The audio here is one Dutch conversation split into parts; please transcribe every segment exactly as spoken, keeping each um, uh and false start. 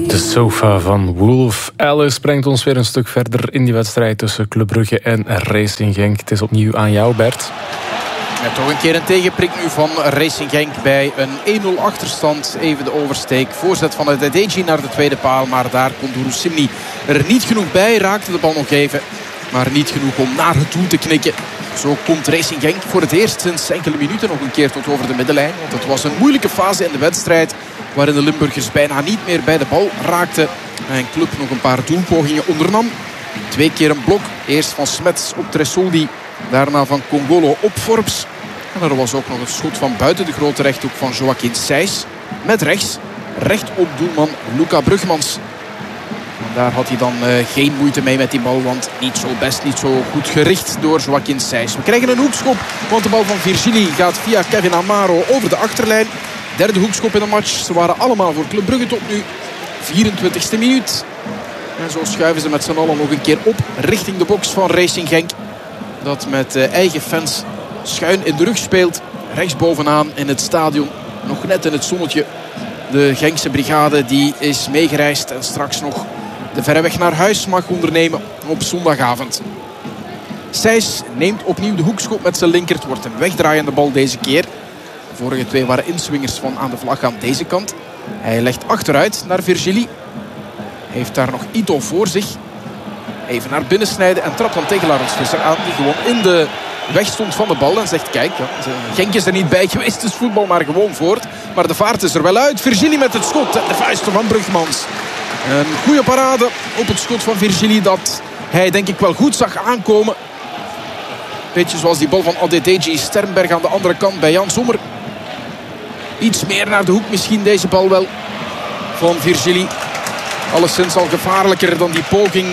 De sofa van Wolf Alice brengt ons weer een stuk verder in die wedstrijd tussen Club Brugge en Racing Genk. Het is opnieuw aan jou, Bert. Ja, toch een keer een tegenprik nu van Racing Genk bij een één nul achterstand. Even de oversteek. Voorzet van het Adeji naar de tweede paal. Maar daar kon Durusimni er niet genoeg bij. Raakte de bal nog even. Maar niet genoeg om naar het doel te knikken. Zo komt Racing Genk voor het eerst sinds enkele minuten nog een keer tot over de middenlijn. Want het was een moeilijke fase in de wedstrijd. Waarin de Limburgers bijna niet meer bij de bal raakten. En Club nog een paar doelpogingen ondernam. Twee keer een blok. Eerst van Smets op Tresoldi. Daarna van Congolo op Forbes. En er was ook nog een schot van buiten de grote rechthoek van Joaquin Sijs. Met rechts. Recht op doelman Luca Brugmans. En daar had hij dan uh, geen moeite mee met die bal. Want niet zo best, niet zo goed gericht door Joaquin Sijs. We krijgen een hoekschop. Want de bal van Virgili gaat via Kevin Amaro over de achterlijn. Derde hoekschop in de match. Ze waren allemaal voor Club Brugge tot nu. vierentwintigste minuut. En zo schuiven ze met z'n allen nog een keer op richting de box van Racing Genk. Dat met uh, eigen fans schuin in de rug speelt. Rechtsbovenaan in het stadion. Nog net in het zonnetje. De Genkse brigade die is meegereisd. En straks nog de verre weg naar huis mag ondernemen op zondagavond. Sijs neemt opnieuw de hoekschop met zijn linker. Het wordt een wegdraaiende bal deze keer. De vorige twee waren inswingers van aan de vlag aan deze kant. Hij legt achteruit naar Virgili. Heeft daar nog Ito voor zich. Even naar binnen snijden en trapt dan tegen Laurens Visser aan. Die gewoon in de weg stond van de bal. En zegt kijk, ja, Genk is er niet bij geweest. Dus voetbal maar gewoon voort. Maar de vaart is er wel uit. Virgili met het schot. En de vuisten van Brugmans. Een goede parade op het schot van Virgili. Dat hij denk ik wel goed zag aankomen. Beetje zoals die bal van Adedeji Sternberg aan de andere kant bij Jan Sommer. Iets meer naar de hoek misschien deze bal wel van Virgili. Alleszins al gevaarlijker dan die poging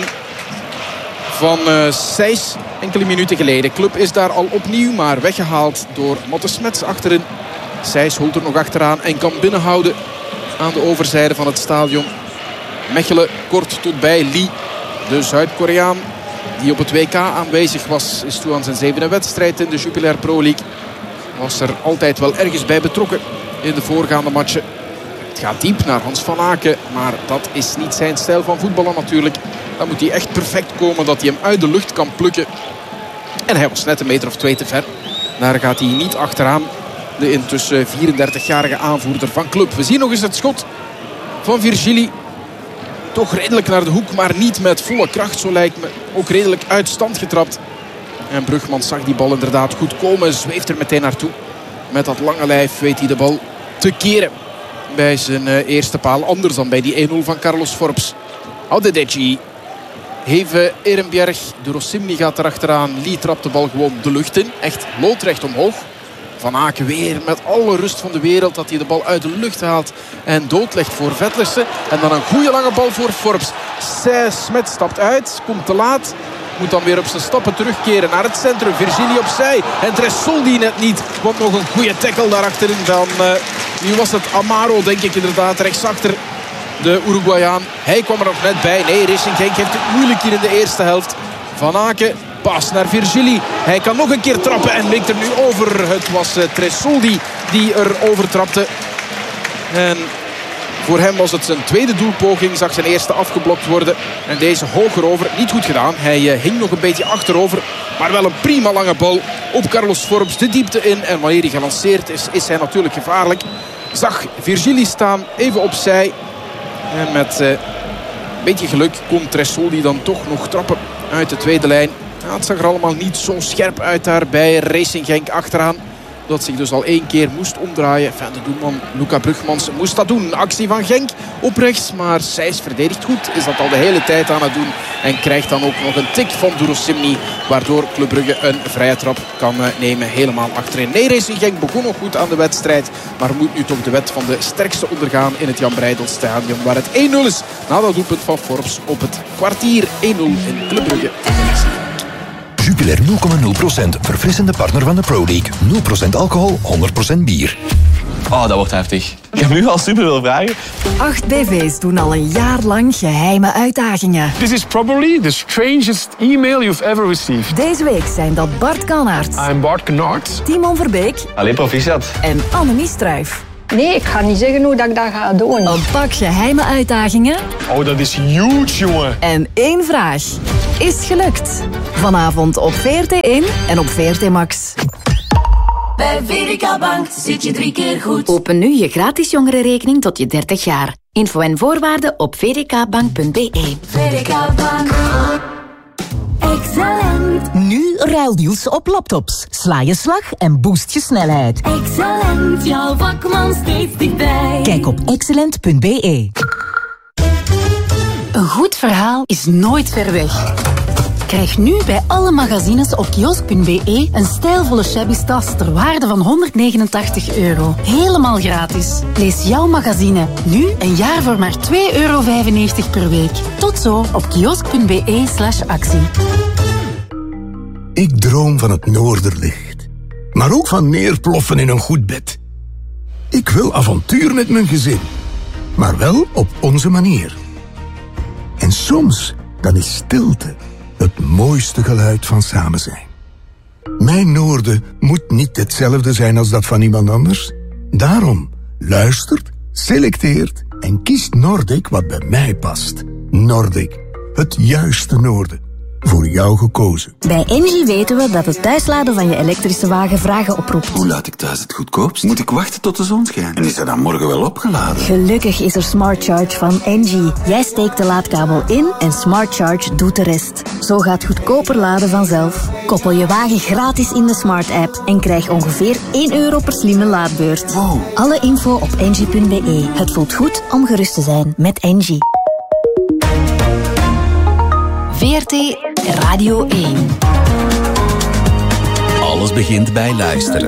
van uh, Sijs enkele minuten geleden. Club is daar al opnieuw, maar weggehaald door Motte Smets achterin. Sijs holt er nog achteraan en kan binnenhouden aan de overzijde van het stadion. Mechelen kort tot bij Lee, de Zuid-Koreaan die op het W K aanwezig was. Is toe aan zijn zevende wedstrijd in de Jupiler Pro League. Was er altijd wel ergens bij betrokken in de voorgaande matchen. Het gaat diep naar Hans van Aken, maar dat is niet zijn stijl van voetballen natuurlijk. Dan moet hij echt perfect komen dat hij hem uit de lucht kan plukken. En hij was net een meter of twee te ver. Daar gaat hij niet achteraan. De intussen vierendertigjarige aanvoerder van Club. We zien nog eens het schot van Virgili. Toch redelijk naar de hoek, maar niet met volle kracht, zo lijkt me. Ook redelijk uit stand getrapt. En Brugmans zag die bal inderdaad goed komen. Zweeft er meteen naartoe. Met dat lange lijf weet hij de bal te keren bij zijn uh, eerste paal. Anders dan bij die één nul van Carlos Forbes. Adedeji. Heve Ehrenbjerg. Durosimni gaat erachteraan. Lee trapt de bal gewoon de lucht in. Echt loodrecht omhoog. Van Aken weer met alle rust van de wereld dat hij de bal uit de lucht haalt en doodlegt voor Vettersen. En dan een goede lange bal voor Forbes. Smet stapt uit, komt te laat. Moet dan weer op zijn stappen terugkeren naar het centrum. Virgili opzij. En Tresoldi net niet. Want nog een goede tackle daarachterin van... Uh, nu was het Amaro, denk ik inderdaad, rechtsachter. De Uruguayaan. Hij kwam er nog net bij. Nee, Racing Genk heeft het moeilijk hier in de eerste helft. Van Aken. Pas naar Virgili. Hij kan nog een keer trappen en wikt er nu over. Het was uh, Tresoldi die er overtrapte. En voor hem was het zijn tweede doelpoging. Zag zijn eerste afgeblokt worden. En deze hoger over. Niet goed gedaan. Hij uh, hing nog een beetje achterover. Maar wel een prima lange bal op Carlos Forbes. De diepte in. En wanneer hij gelanceerd is, is hij natuurlijk gevaarlijk. Zag Virgili staan. Even opzij. En met uh, een beetje geluk kon Tresoldi dan toch nog trappen uit de tweede lijn. Ja, het zag er allemaal niet zo scherp uit daar bij Racing Genk achteraan. Dat zich dus al één keer moest omdraaien. Enfin, de doelman Luca Brugmans moest dat doen. Actie van Genk op rechts. Maar Sijs verdedigt goed. Is dat al de hele tijd aan het doen. En krijgt dan ook nog een tik van Durosimni. Waardoor Club Brugge een vrije trap kan nemen. Helemaal achterin. Nee, Racing Genk begon nog goed aan de wedstrijd. Maar moet nu toch de wet van de sterkste ondergaan in het Jan Breydel Stadion. Waar het één nul is na dat doelpunt van Forbes op het kwartier. één nul in Club Brugge. Jupiler nul komma nul procent. Verfrissende partner van de Pro League. nul procent alcohol, honderd procent bier. Oh, dat wordt heftig. Ik heb nu al super veel vragen. Acht B V's doen al een jaar lang geheime uitdagingen. This is probably the strangest email you've ever received. Deze week zijn dat Bart Kannaert. I'm Bart Kannaert. Timon Verbeek. Allee, proficiat. En Annemie Struijf. Nee, ik ga niet zeggen hoe dat ik dat ga doen. Een pak geheime uitdagingen. Oh, dat is huge, jongen. En één vraag. Is gelukt. Vanavond op V R T één en op V R T Max. Bij V D K Bank zit je drie keer goed. Open nu je gratis jongerenrekening tot je dertig jaar. Info en voorwaarden op v d k bank punt b e. V D K Bank. Excellent. Nu ruildeals op laptops. Sla je slag en boost je snelheid. Excellent. Jouw vakman steeds dichtbij. Kijk op excellent punt b e. Een goed verhaal is nooit ver weg. Krijg nu bij alle magazines op kiosk punt b e een stijlvolle shabby tas ter waarde van honderdnegenentachtig euro. Helemaal gratis. Lees jouw magazine nu een jaar voor maar twee euro vijfennegentig per week. Tot zo op kiosk punt b e slash actie. Ik droom van het noorderlicht, maar ook van neerploffen in een goed bed. Ik wil avontuur met mijn gezin, maar wel op onze manier. En soms dan is stilte het mooiste geluid van samen zijn. Mijn noorden moet niet hetzelfde zijn als dat van iemand anders. Daarom luistert, selecteert en kiest Nordic wat bij mij past. Nordic, het juiste noorden. Voor jou gekozen. Bij Engie weten we dat het thuisladen van je elektrische wagen vragen oproept. Hoe laat ik thuis het goedkoopst? Moet ik wachten tot de zon schijnt? En is hij dan morgen wel opgeladen? Gelukkig is er Smart Charge van Engie. Jij steekt de laadkabel in en Smart Charge doet de rest. Zo gaat goedkoper laden vanzelf. Koppel je wagen gratis in de Smart app en krijg ongeveer één euro per slimme laadbeurt. Wow. Alle info op engie punt b e. Het voelt goed om gerust te zijn met Engie. V R T Radio één. Alles begint bij luisteren.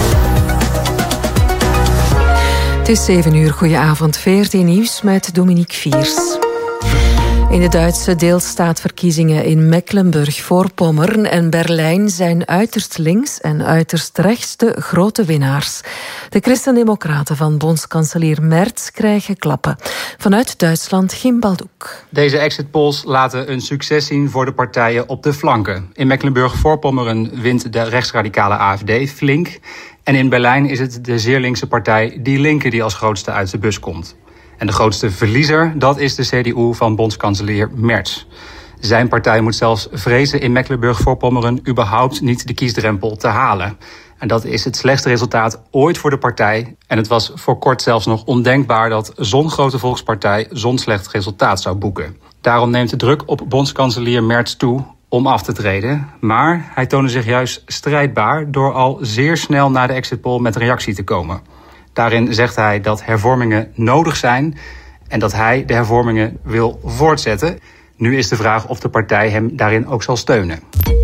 Het is zeven uur, goedenavond. V R T Nieuws met Dominique Viers. In de Duitse deelstaatverkiezingen in Mecklenburg-Voorpommern en Berlijn zijn uiterst links en uiterst rechts de grote winnaars. De christendemocraten van bondskanselier Merz krijgen klappen. Vanuit Duitsland Gim Baldoek. Deze exit polls laten een succes zien voor de partijen op de flanken. In Mecklenburg-Voorpommern wint de rechtsradicale A F D flink. En in Berlijn is het de zeer linkse partij Die Linke die als grootste uit de bus komt. En de grootste verliezer, dat is de C D U van bondskanselier Merz. Zijn partij moet zelfs vrezen in Mecklenburg-Voorpommern überhaupt niet de kiesdrempel te halen. En dat is het slechtste resultaat ooit voor de partij. En het was voor kort zelfs nog ondenkbaar dat zo'n grote volkspartij zo'n slecht resultaat zou boeken. Daarom neemt de druk op bondskanselier Merz toe om af te treden. Maar hij toonde zich juist strijdbaar door al zeer snel na de exit poll met reactie te komen. Daarin zegt hij dat hervormingen nodig zijn en dat hij de hervormingen wil voortzetten. Nu is de vraag of de partij hem daarin ook zal steunen.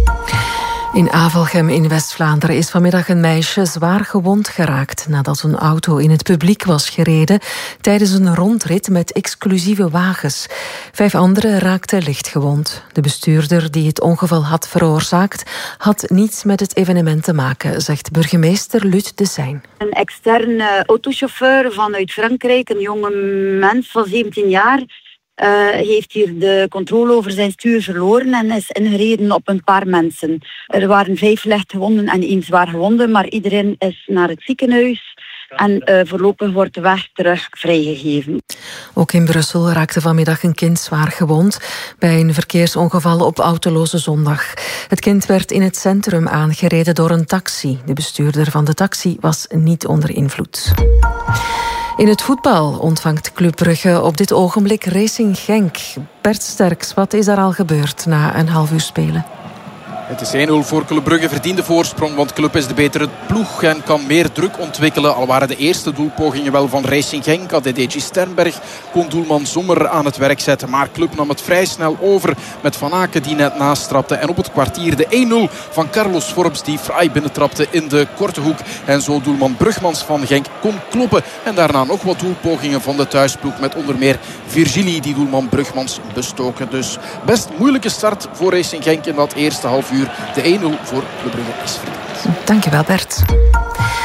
In Avelgem in West-Vlaanderen is vanmiddag een meisje zwaar gewond geraakt nadat een auto in het publiek was gereden tijdens een rondrit met exclusieve wagens. Vijf anderen raakten licht gewond. De bestuurder die het ongeval had veroorzaakt had niets met het evenement te maken, zegt burgemeester Lut de Seijn. Een externe autochauffeur vanuit Frankrijk, een jonge mens van zeventien jaar... Uh, heeft hier de controle over zijn stuur verloren en is ingereden op een paar mensen. Er waren vijf lichtgewonden en één zwaar gewonde, maar iedereen is naar het ziekenhuis en uh, voorlopig wordt de weg terug vrijgegeven. Ook in Brussel raakte vanmiddag een kind zwaar gewond bij een verkeersongeval op Autoloze Zondag. Het kind werd in het centrum aangereden door een taxi. De bestuurder van de taxi was niet onder invloed. In het voetbal ontvangt Club Brugge op dit ogenblik Racing Genk. Bert Sterks, wat is er al gebeurd na een half uur spelen? Het is één nul voor Club Brugge, verdiende voorsprong, want Club is de betere ploeg en kan meer druk ontwikkelen. Al waren de eerste doelpogingen wel van Racing Genk. Had D J Sternberg kon doelman Sommer aan het werk zetten. Maar Club nam het vrij snel over met Van Aken die net nastrapte. En op het kwartier de één nul van Carlos Forbes die fraai binnentrapte in de korte hoek. En zo doelman Brugmans van Genk kon kloppen. En daarna nog wat doelpogingen van de thuisploeg met onder meer Virgili die doelman Brugmans bestoken. Dus best moeilijke start voor Racing Genk in dat eerste half uur. De één nul voor Club Brugge is verdiend. Dankjewel Bert.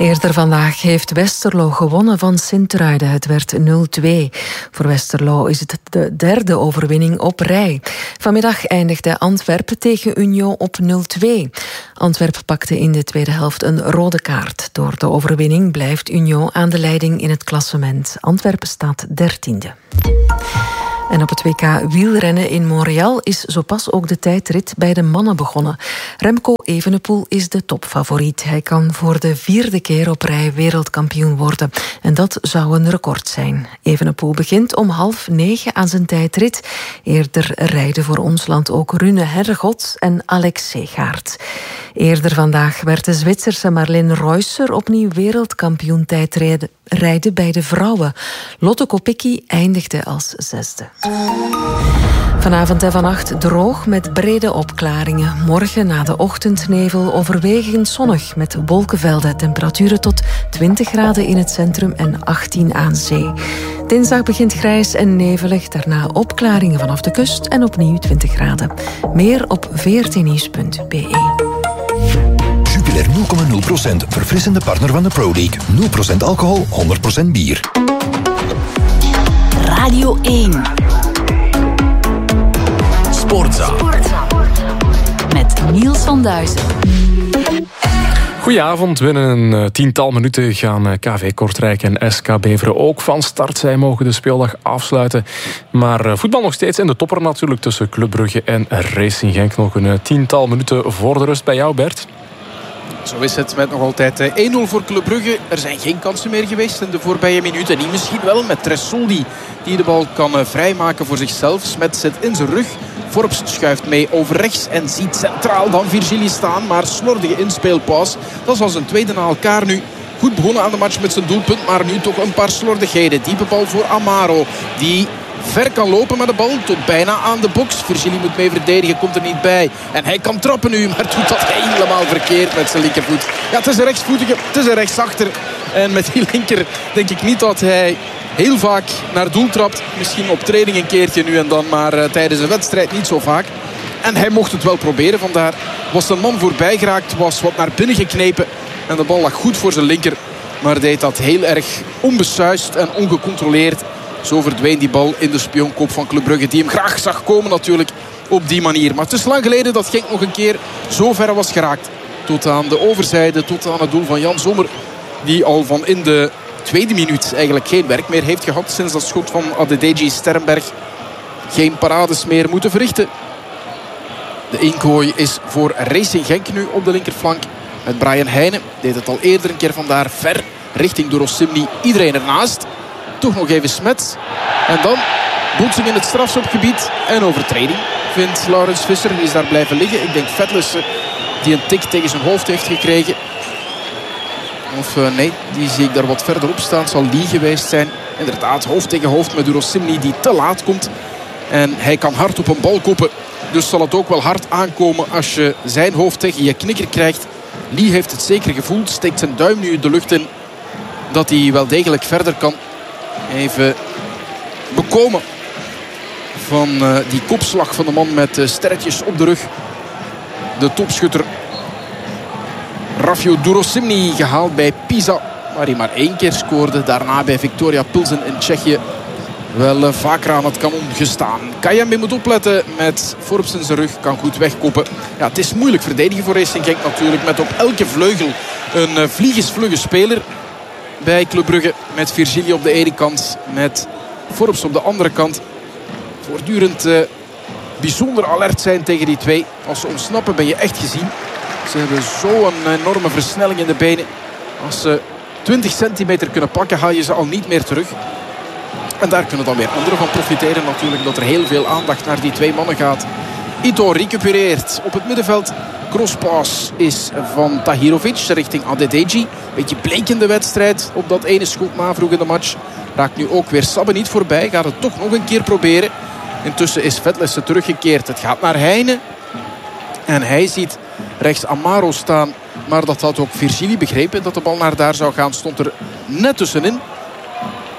Eerder vandaag heeft Westerlo gewonnen van Sint-Truiden. Het werd nul twee. Voor Westerlo is het de derde overwinning op rij. Vanmiddag eindigde Antwerpen tegen Union op nul twee. Antwerpen pakte in de tweede helft een rode kaart. Door de overwinning blijft Union aan de leiding in het klassement. Antwerpen staat dertiende. En op het W K wielrennen in Montreal is zo pas ook de tijdrit bij de mannen begonnen. Remco Evenepoel is de topfavoriet. Hij kan voor de vierde keer op rij wereldkampioen worden. En dat zou een record zijn. Evenepoel begint om half negen aan zijn tijdrit. Eerder rijden voor ons land ook Rune Herregot en Alex Segaert. Eerder vandaag werd de Zwitserse Marlene Reusser opnieuw wereldkampioen tijdrijden rijden bij de vrouwen. Lotte Kopecky eindigde als zesde. Vanavond en vannacht droog met brede opklaringen. Morgen na de ochtendnevel overwegend zonnig met wolkenvelden. Temperaturen tot twintig graden in het centrum en achttien aan zee. Dinsdag begint grijs en nevelig. Daarna opklaringen vanaf de kust en opnieuw twintig graden. Meer op v r t nieuws punt b e. Jupiler nul komma nul procent. Verfrissende partner van de Pro League. nul procent alcohol, honderd procent bier. Radio één. Sportza. Met Niels van Duizen. Goedenavond. Binnen een tiental minuten gaan K V Kortrijk en S K Beveren ook van start. Zij mogen de speeldag afsluiten. Maar voetbal nog steeds in de topper natuurlijk tussen Club Brugge en Racing Genk. Nog een tiental minuten voor de rust bij jou, Bert. Zo is het met nog altijd één nul voor Club Brugge. Er zijn geen kansen meer geweest in de voorbije minuten. Die misschien wel met Tressoldi die de bal kan vrijmaken voor zichzelf. Smet zit in zijn rug. Forbs schuift mee over rechts en ziet centraal dan Virgili staan. Maar slordige inspeelpas. Dat is al zijn tweede na elkaar nu. Goed begonnen aan de match met zijn doelpunt. Maar nu toch een paar slordigheden. Diepe bal voor Amaro. Die ver kan lopen met de bal tot bijna aan de box. Virgili moet mee verdedigen, komt er niet bij. En hij kan trappen nu, maar doet dat helemaal verkeerd met zijn linkervoet. Ja, het is een rechtsvoetige, het is een rechtsachter. En met die linker denk ik niet dat hij heel vaak naar doel trapt. Misschien op training een keertje nu en dan, maar uh, tijdens een wedstrijd niet zo vaak. En hij mocht het wel proberen, vandaar was een man voorbij geraakt, was wat naar binnen geknepen. En de bal lag goed voor zijn linker, maar deed dat heel erg onbesuist en ongecontroleerd. Zo verdween die bal in de spionkop van Club Brugge, die hem graag zag komen natuurlijk op die manier. Maar het is lang geleden dat Genk nog een keer zo ver was geraakt. Tot aan de overzijde, tot aan het doel van Jan Sommer. Die al van in de tweede minuut eigenlijk geen werk meer heeft gehad. Sinds dat schot van Adedeji Sterrenberg geen parades meer moeten verrichten. De ingooi is voor Racing Genk nu op de linkerflank. Met Brian Heijnen. Deed het al eerder een keer vandaar ver richting Durosimni. Iedereen ernaast. Toch nog even Smet. En dan botsing in het strafschopgebied. En overtreding vindt Laurens Visser. Die is daar blijven liggen. Ik denk Vetlussen die een tik tegen zijn hoofd heeft gekregen. Of uh, nee, die zie ik daar wat verderop staan. Het zal Lee geweest zijn. Inderdaad, hoofd tegen hoofd met Durosimni die te laat komt. En hij kan hard op een bal koppen. Dus zal het ook wel hard aankomen als je zijn hoofd tegen je knikker krijgt. Lee heeft het zeker gevoeld. Steekt zijn duim nu de lucht in. Dat hij wel degelijk verder kan. Even bekomen van uh, die kopslag van de man met uh, sterretjes op de rug. De topschutter Rafio Durosimni, gehaald bij Pisa, waar hij maar één keer scoorde. Daarna bij Victoria Pilsen in Tsjechië wel uh, vaker aan het kanon gestaan. Kayembe moet opletten met Forbes in zijn rug, kan goed wegkoppen. Ja, het is moeilijk verdedigen voor Racing Genk natuurlijk, met op elke vleugel een uh, vliegensvlugge speler. Bij Club Brugge met Virgili op de ene kant, met Forbes op de andere kant. Voortdurend uh, bijzonder alert zijn tegen die twee. Als ze ontsnappen ben je echt gezien. Ze hebben zo'n enorme versnelling in de benen. Als ze twintig centimeter kunnen pakken, haal je ze al niet meer terug. En daar kunnen dan weer anderen van profiteren natuurlijk. Dat er heel veel aandacht naar die twee mannen gaat. Ito recupereert op het middenveld. Crosspass is van Tahirovic richting Adedeji. Beetje bleek in de wedstrijd op dat ene schot na vroeg in de match. Raakt nu ook weer Sabbe niet voorbij. Gaat het toch nog een keer proberen. Intussen is Vetlessen teruggekeerd. Het gaat naar Heijnen. En hij ziet rechts Amaro staan. Maar dat had ook Virgili begrepen. Dat de bal naar daar zou gaan. Stond er net tussenin.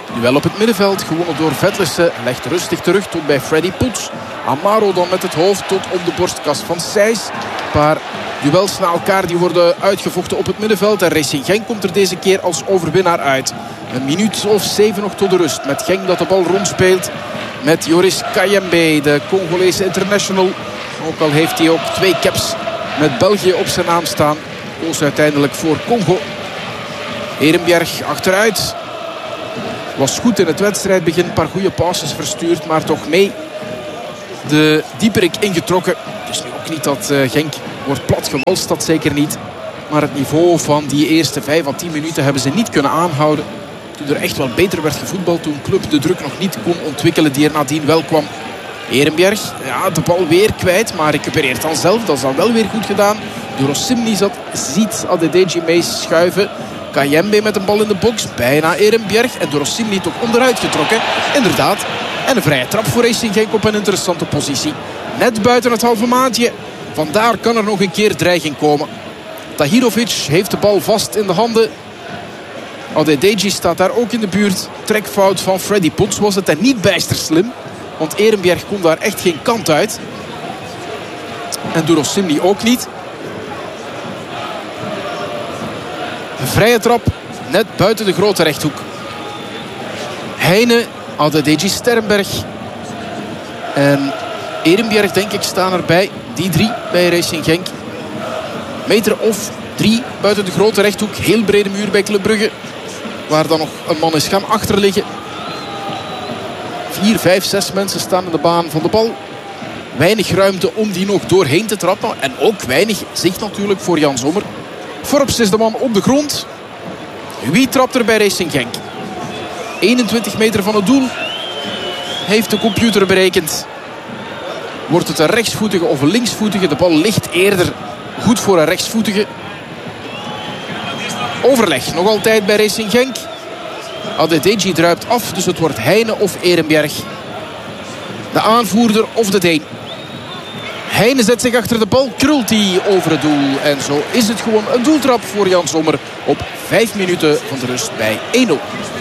Duel op het middenveld, gewonnen door Vetlessen. Legt rustig terug tot bij Freddy Poets. Amaro dan met het hoofd tot op de borstkas van Sijs. Een paar duels na elkaar die worden uitgevochten op het middenveld. En Racing Genk komt er deze keer als overwinnaar uit. Een minuut of zeven nog tot de rust. Met Genk dat de bal rondspeelt. Met Joris Kayembe, de Congolese international. Ook al heeft hij ook twee caps met België op zijn naam staan. Koos uiteindelijk voor Congo. Ehrenbjerg achteruit. Was goed in het wedstrijdbegin. Een paar goede passes verstuurd. Maar toch mee de dieperik ingetrokken. Dus nu ook niet dat uh, Genk wordt platgewalst. Dat zeker niet. Maar het niveau van die eerste vijf à tien minuten hebben ze niet kunnen aanhouden. Toen er echt wel beter werd gevoetbald. Toen Club de druk nog niet kon ontwikkelen die er nadien wel kwam. Ehrenbjerg, ja, de bal weer kwijt. Maar recupereert dan zelf. Dat is dan wel weer goed gedaan. Durosimni zat, ziet Adedeji meeschuiven. Kayembe met een bal in de box. Bijna Ehrenbjerg. En Durosimni toch onderuit getrokken. Inderdaad. En een vrije trap voor Racing Genk op een interessante positie. Net buiten het halve maatje. Vandaar kan er nog een keer dreiging komen. Tahirovic heeft de bal vast in de handen. Adedeji staat daar ook in de buurt. Trekfout van Freddy Poets was het en niet bijster slim. Want Ehrenbjerg kon daar echt geen kant uit. En Durosimni ook niet. Een vrije trap net buiten de grote rechthoek. Heine, Adedeji, Sternberg en Ehrenbjerg denk ik staan erbij. Die drie bij Racing Genk. Meter of drie buiten de grote rechthoek. Heel brede muur bij Club Brugge. Waar dan nog een man is gaan achterliggen. Vier, vijf, zes mensen staan in de baan van de bal. Weinig ruimte om die nog doorheen te trappen. En ook weinig zicht natuurlijk voor Jan Sommer. Forbes is de man op de grond. Wie trapt er bij Racing Genk? eenentwintig meter van het doel. Heeft de computer berekend. Wordt het een rechtsvoetige of een linksvoetige? De bal ligt eerder goed voor een rechtsvoetige. Overleg nog altijd bij Racing Genk. Adedeji druipt af, dus het wordt Heine of Ehrenbjerg. De aanvoerder of de Deen. Heine zet zich achter de bal, krult die over het doel. En zo is het gewoon een doeltrap voor Jan Sommer op vijf minuten van de rust bij één nul.